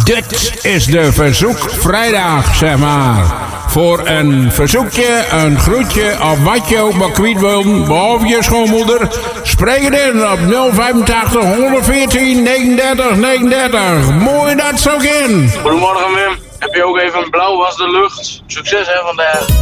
Dit is de verzoekvrijdag, zeg maar. Voor een verzoekje, een groetje of wat je ook maar kwijt wil, behalve je schoonmoeder, spreek het in op 085 114 39 39. Mooi dat zo in. Goedemorgen Wim. Heb je ook even blauw als de lucht? Succes hè vandaag.